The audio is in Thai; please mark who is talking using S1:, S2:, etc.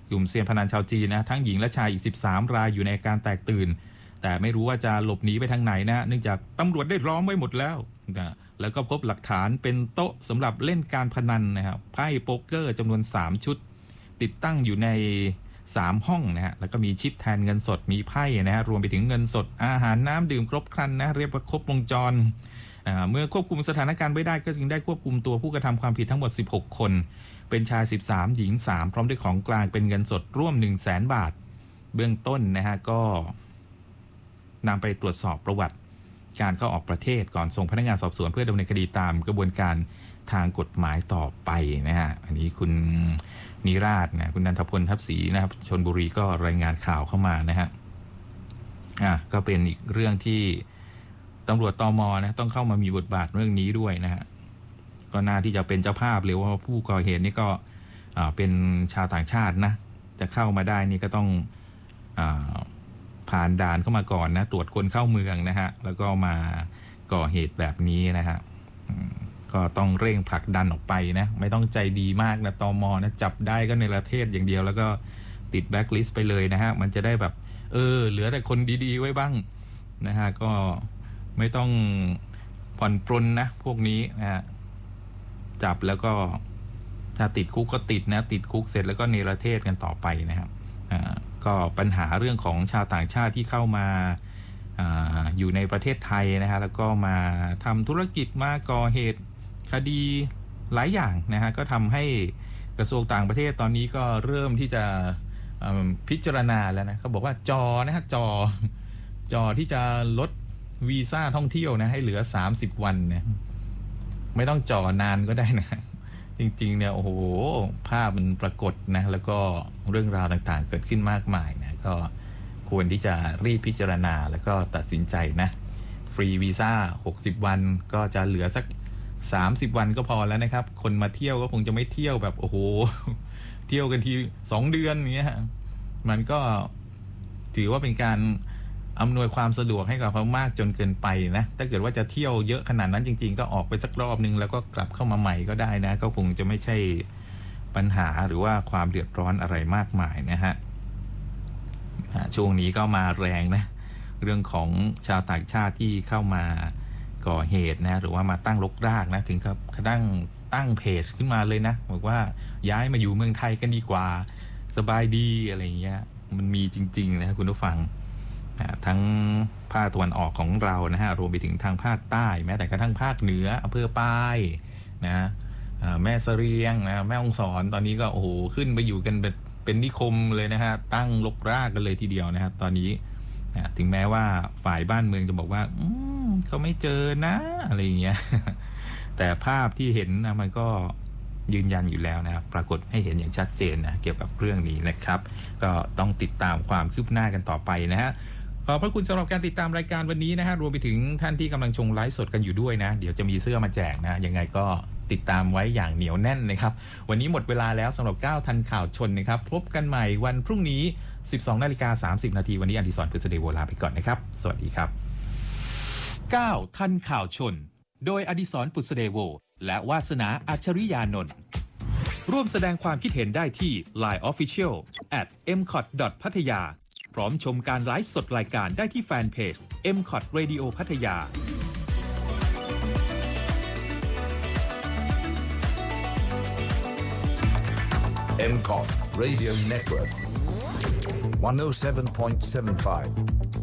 S1: กลุ่มเซียนพนันชาวจีนนะทั้งหญิงและชายอีก13รายอยู่ในอาการแตกตื่นแต่ไม่รู้ว่าจะหลบหนีไปทางไหนนะเนื่องจากตำรวจได้ล้อมไว้หมดแล้วนะแล้วก็พบหลักฐานเป็นโต๊ะสำหรับเล่นการพนันนะครับไพ่โป๊กเกอร์จำนวน3ชุดติดตั้งอยู่ใน3ห้องนะฮะแล้วก็มีชิปแทนเงินสดมีไพ่นะฮะรวมไปถึงเงินสดอาหารน้ำดื่มครบครันนะเรียกว่าครบวงจรเมื่อควบคุมสถานการณ์ไว้ได้ก็จึงได้ควบคุมตัวผู้กระทำความผิดทั้งหมด16คนเป็นชาย13หญิง3พร้อมด้วยของกลางเป็นเงินสดร่วม 100,000 บาทเบื้องต้นนะฮะก็นำไปตรวจสอบประวัติการเข้าออกประเทศก่อนส่งพนักงานสอบสวนเพื่อดำเนินคดีตามกระบวนการทางกฎหมายต่อไปนะฮะอันนี้คุณนิราศนะคุณนันทพลทัพศรีนะครับชลบุรีก็รายงานข่าวเข้ามานะฮะก็เป็นอีกเรื่องที่ตำรวจตม.นะต้องเข้ามามีบทบาทเรื่องนี้ด้วยนะฮะก็น่าที่จะเป็นเจ้าภาพหรือว่าผู้ก่อเหตุนี่ก็เป็นชาวต่างชาตินะจะเข้ามาได้นี่ก็ต้องผ่านด่านเข้ามาก่อนนะตรวจคนเข้าเมืองนะฮะแล้วก็มาก่อเหตุแบบนี้นะฮะก็ต้องเร่งผลักดันออกไปนะไม่ต้องใจดีมากนะตม.นะจับได้ก็ในประเทศอย่างเดียวแล้วก็ติดแบล็คลิสต์ไปเลยนะฮะมันจะได้แบบเหลือแต่คนดีๆไว้บ้างนะฮะก็ไม่ต้องผ่อนปรนนะพวกนี้นะฮะจับแล้วก็ถ้าติดคุกก็ติดนะติดคุกเสร็จแล้วก็เนรเทศกันต่อไปนะครับก็ปัญหาเรื่องของชาวต่างชาติที่เข้ามาอยู่ในประเทศไทยนะฮะแล้วก็มาทำธุรกิจมาก่อเหตุคดีหลายอย่างนะฮะก็ทำให้กระทรวงต่างประเทศตอนนี้ก็เริ่มที่จะพิจารณาแล้วนะเขาบอกว่านะฮะจอที่จะลดวีซ่าท่องเที่ยวนะให้เหลือ30วันเนี่ยไม่ต้องจอนานก็ได้นะจริงๆเนี่ยโอ้โหภาพมันปรากฏนะแล้วก็เรื่องราวต่างๆเกิดขึ้นมากมายนะก็ควรที่จะรีบพิจารณาแล้วก็ตัดสินใจนะฟรีวีซ่า60วันก็จะเหลือสัก30วันก็พอแล้วนะครับคนมาเที่ยวก็คงจะไม่เที่ยวแบบโอ้โหเที่ยวกันที2เดือนอย่างเงี้ยมันก็ถือว่าเป็นการอำนวยความสะดวกให้กับเขามากจนเกินไปนะถ้าเกิดว่าจะเที่ยวเยอะขนาดนั้นจริงๆก็ออกไปสักรอบนึงแล้วก็กลับเข้ามาใหม่ก็ได้นะก็คงจะไม่ใช่ปัญหาหรือว่าความเดือดร้อนอะไรมากมายนะฮะช่วงนี้ก็มาแรงนะเรื่องของชาวต่างชาติที่เข้ามาก่อเหตุนะหรือว่ามาตั้งรกรากนะถึงกับตั้งเพจขึ้นมาเลยนะบอกว่าย้ายมาอยู่เมืองไทยกันดีกว่าสบายดีอะไรอย่างเงี้ยมันมีจริงๆนะคุณผู้ฟังทั้งภาคตะวันออกของเรานะฮะรวมไปถึงทางภาคใต้แม้แต่กระทั่งภาคเหนืออำเภอปายนะแม่เสรียงนะแม่ฮ่องสอนตอนนี้ก็โอ้โหขึ้นไปอยู่กันเป็นนิคมเลยนะฮะตั้งรกรากกันเลยทีเดียวนะครับตอนนี้ถึงแม้ว่าฝ่ายบ้านเมืองจะบอกว่าเขาไม่เจอนะอะไรอย่างเงี้ยแต่ภาพที่เห็นนะมันก็ยืนยันอยู่แล้วนะครับปรากฏให้เห็นอย่างชัดเจนนะเกี่ยวกับเรื่องนี้นะครับก็ต้องติดตามความคืบหน้ากันต่อไปนะฮะขอบพระคุณสำหรับการติดตามรายการวันนี้นะฮะรวมไปถึงท่านที่กำลังชมไลฟ์สดกันอยู่ด้วยนะเดี๋ยวจะมีเสื้อมาแจกนะยังไงก็ติดตามไว้อย่างเหนียวแน่นนะครับวันนี้หมดเวลาแล้วสำหรับ9ทันข่าวชนนะครับพบกันใหม่วันพรุ่งนี้ 12:30 น.วันนี้อดิศร พฤษเดโวลาไปก่อนนะครับสวัสดีครับ9ทันข่าวชนโดยอดิศร ปุษเดโวและวาสนาอัจฉริยานนท์ร่วมแสดงความคิดเห็นได้ที่ Line Official @mcot.pattaya พร้อมชมการไลฟ์สดรายการได้ที่แฟนเพจ MCOT Radio พัทยา
S2: MCOT Radio Network 107.75